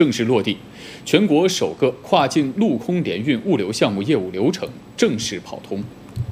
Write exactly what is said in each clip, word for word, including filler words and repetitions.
正式落地，全国首个跨境陆空联运物流项目业务流程正式跑通。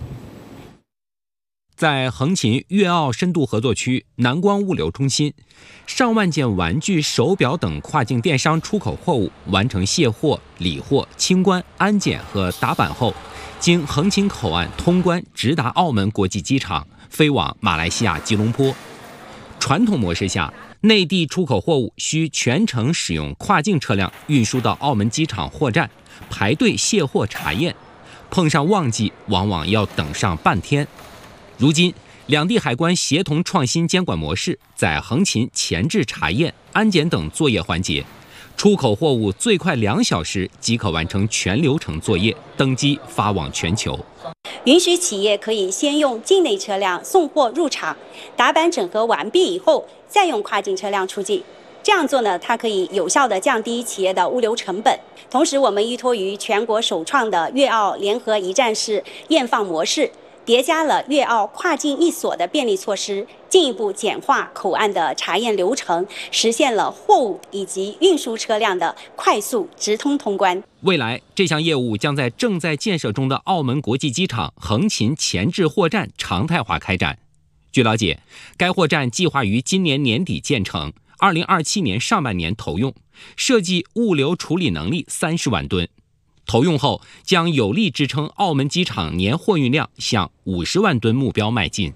在横琴粤澳深度合作区南光物流中心，上万件玩具、手表等跨境电商出口货物完成卸货、理货、清关、安检和打板后，经横琴口岸通关，直达澳门国际机场，飞往马来西亚吉隆坡。传统模式下，内地出口货物需全程使用跨境车辆运输到澳门机场货站，排队卸货查验，碰上旺季往往要等上半天。如今，两地海关协同创新监管模式，在横琴前置查验、安检等作业环节，出口货物最快两小时即可完成全流程作业，登机发往全球。 允许企业可以先用境内车辆送货入场，打板整合完毕以后，再用跨境车辆出境。这样做呢，它可以有效地降低企业的物流成本。同时，我们依托于全国首创的粤澳联合一站式验放模式，叠加了粤澳跨境一锁的便利措施，进一步简化口岸的查验流程，实现了货物以及运输车辆的快速直通通关。 未来，这项业务将在正在建设中的澳门国际机场横琴前置货站常态化开展。据了解，该货站计划于今年年底建成，二零二七年上半年投用，设计物流处理能力三十万吨。投用后，将有力支撑澳门机场年货运量向五十万吨目标迈进。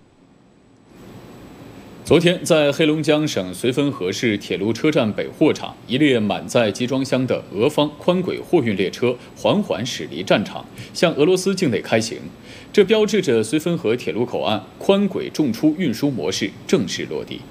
昨天，在黑龙江省绥芬河市铁路车站北货场，一列满载集装箱的俄方宽轨货运列车缓缓驶离站场，向俄罗斯境内开行。这标志着绥芬河铁路口岸宽轨重出运输模式正式落地。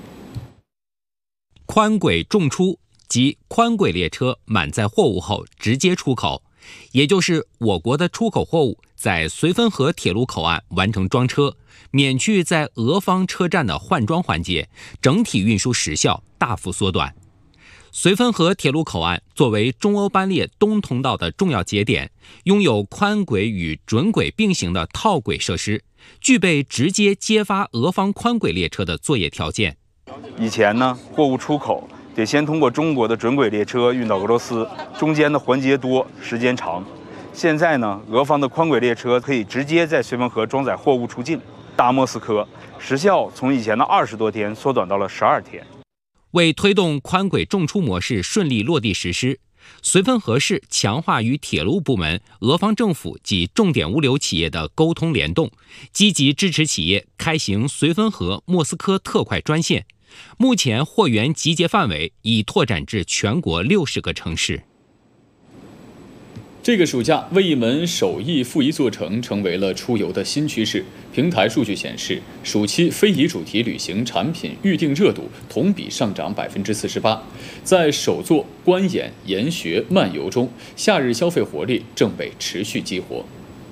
宽轨重出即宽轨列车满载货物后直接出口，也就是我国的出口货物在绥芬河铁路口岸完成装车，免去在俄方车站的换装环节，整体运输时效大幅缩短。绥芬河铁路口岸作为中欧班列东通道的重要节点，拥有宽轨与准轨并行的套轨设施，具备直接接发俄方宽轨列车的作业条件。 以前呢，货物出口得先通过中国的准轨列车运到俄罗斯，中间的环节多，时间长。现在呢，俄方的宽轨列车可以直接在绥芬河装载货物出境，大莫斯科，时效从以前的二十多天缩短到了十二天。 为推动宽轨重出模式顺利落地实施，绥芬河市强化与铁路部门、俄方政府及重点物流企业的沟通联动，积极支持企业开行绥芬河莫斯科特快专线。目前货源集结范围已拓展至全国六十个城市。 这个暑假，为一门手艺赋一座城成为了出游的新趋势。平台数据显示，暑期非遗主题旅行产品预订热度同比上涨百分之四十八。在手作、观演、研学、漫游中，夏日消费活力正被持续激活。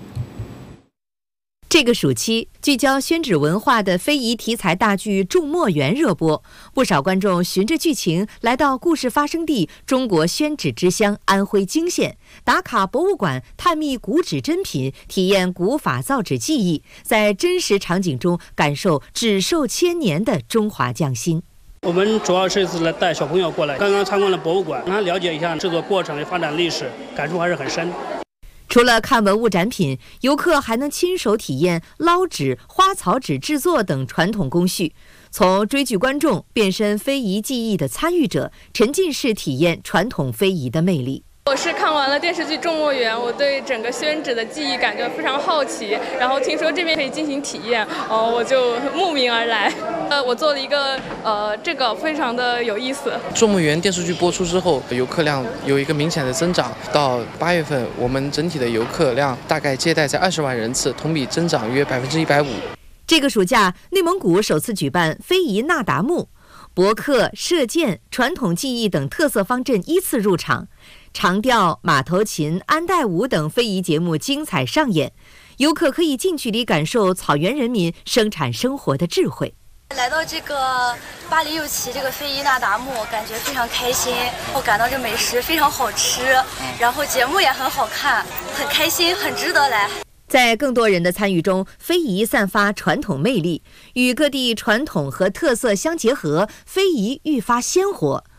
这个暑期，聚焦宣纸文化的非遗题材大剧《种墨园》热播，不少观众循着剧情来到故事发生地中国宣纸之乡安徽泾县，打卡博物馆，探秘古纸珍品，体验古法造纸技艺，在真实场景中感受纸寿千年的中华匠心。 我们主要是来带小朋友过来，刚刚参观了博物馆，让他了解一下制作过程的发展历史，感触还是很深。 除了看文物展品，游客还能亲手体验捞纸、花草纸制作等传统工序，从追剧观众变身非遗技艺的参与者，沉浸式体验传统非遗的魅力。 我是看完了电视剧《种墨园》，我对整个宣纸的技艺感觉非常好奇，然后听说这边可以进行体验，哦，我就慕名而来。呃，我做了一个呃，这个非常的有意思。 《种墨园》电视剧播出之后，游客量有一个明显的增长。到八月份，我们整体的游客量大概接待在二十万人次，同比增长约百分之一百五。 这个暑假，内蒙古首次举办非遗那达慕。博客、射箭、传统技艺等特色方阵依次入场，长调、马头琴、安代舞等非遗节目精彩上演，游客可以近距离感受草原人民生产生活的智慧。 来到这个巴黎右旗这个非遗那达慕，感觉非常开心，我感到这美食非常好吃，然后节目也很好看，很开心，很值得来。 在更多人的参与中，非遗散发传统魅力，与各地传统和特色相结合，非遗愈发鲜活。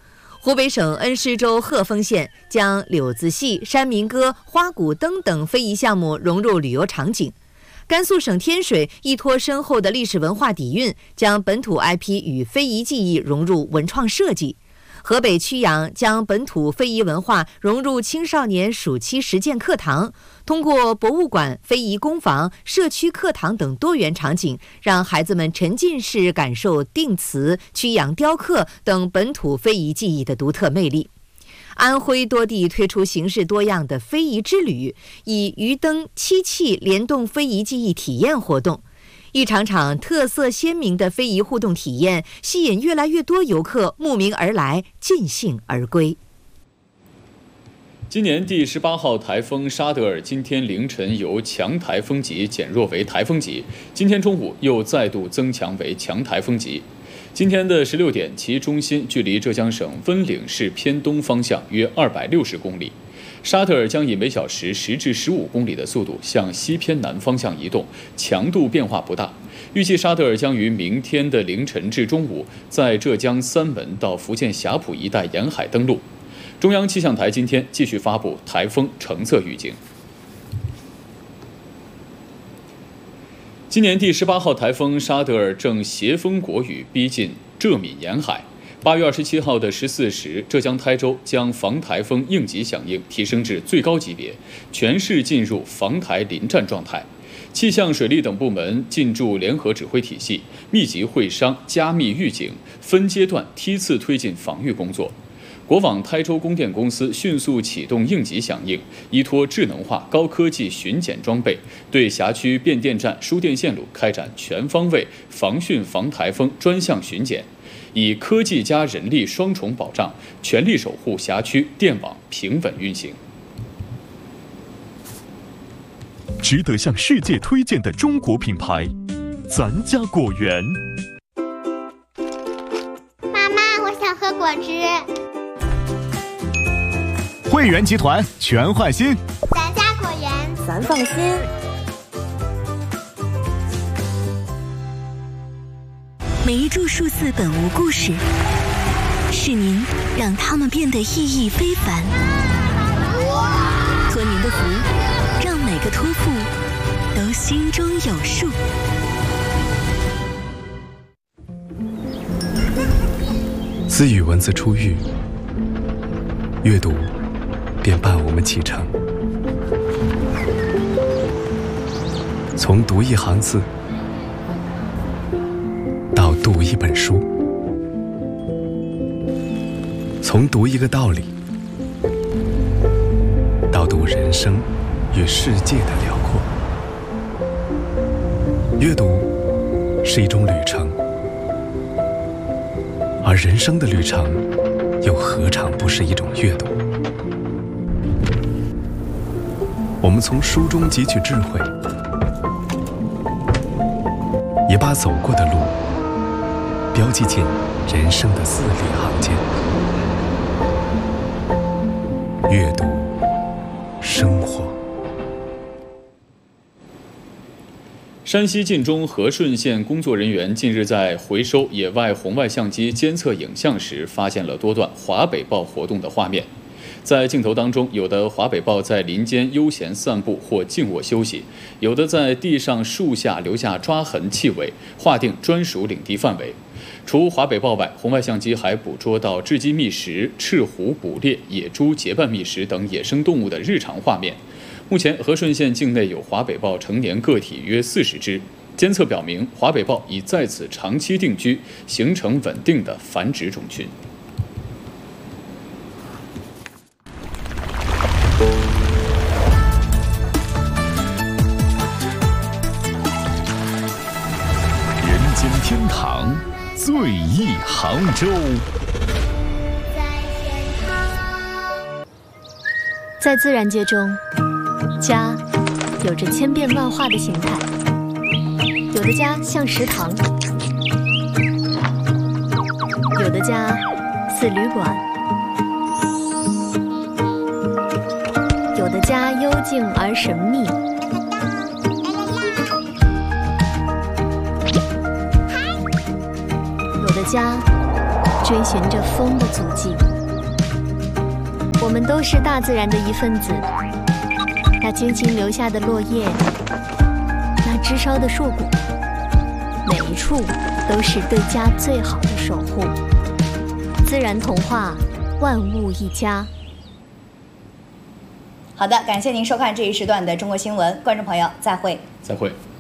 湖北省恩施州鹤峰县将柳子戏、山民歌、花鼓灯等非遗项目融入旅游场景。甘肃省天水依托深厚的历史文化底蕴，将本土 I P 与非遗技艺融入文创设计。河北曲阳将本土非遗文化融入青少年暑期实践课堂，通过博物馆、非遗工坊、社区课堂等多元场景，让孩子们沉浸式感受定瓷、曲阳雕刻等本土非遗技艺的独特魅力。安徽多地推出形式多样的非遗之旅，以鱼灯、漆器联动非遗技艺体验活动。一场场特色鲜明的非遗互动体验，吸引越来越多游客慕名而来，尽兴而归。 今年第十八号台风沙德尔今天凌晨由强台风级减弱为台风级，今天中午又再度增强为强台风级。今天的十六点，其中心距离浙江省温岭市偏东方向约二百六十公里。沙特尔将以每小时十至十五公里的速度向西偏南方向移动，强度变化不大。预计沙特尔将于明天的凌晨至中午，在浙江三门到福建霞浦一带沿海登陆。中央气象台今天继续发布台风橙色预警。今年第十八号台风沙德尔正携风国雨逼近浙闽沿海。八月二十七号的十四时，浙江台州将防台风应急响应提升至最高级别，全市进入防台临战状态。气象、水利等部门进驻联合指挥体系，密集会商，加密预警，分阶段梯次推进防御工作。国网台州供电公司迅速启动应急响应，依托智能化高科技巡检装备，对辖区变电站、输电线路开展全方位防汛防台风专项巡检，以科技加人力双重保障，全力守护辖区电网平稳运行。 值得向世界推荐的中国品牌，咱家果园。 妈妈，我想喝果汁。 汇源集团全换新， 咱家果园， 咱放心。 每一株数字本无故事，是您让它们变得意义非凡。托您的福，让每个托付都心中有数。 自与文字初遇，阅读便伴我们启程。从读一行字到读一本书，从读一个道理到读人生与世界的辽阔。阅读是一种旅程，而人生的旅程又何尝不是一种阅读？我们从书中汲取智慧，也把走过的路标记进人生的字里行间。阅读，生活。 山西晋中和顺县工作人员近日在回收野外红外相机监测影像时，发现了多段华北豹活动的画面。在镜头当中，有的华北豹在林间悠闲散步或静卧休息，有的在地上、树下留下抓痕气味，划定专属领地范围。除华北豹外，红外相机还捕捉到雉鸡觅食、赤狐捕猎、野猪结伴觅食等野生动物的日常画面。目前，和顺县境内有华北豹成年个体约四十只，监测表明华北豹已在此长期定居，形成稳定的繁殖种群。 人间天堂，最忆杭州。 在自然界中，家有着千变万化的形态，有的家像食堂，有的家似旅馆，有的家幽静而神秘，有的家追寻着风的足迹。 我们都是大自然的一份子，那轻轻流下的落叶，那枝梢的硕果，每一处都是对家最好的守护。自然童话，万物一家。 好的，感谢您收看这一时段的中国新闻，观众朋友，再会。 再会。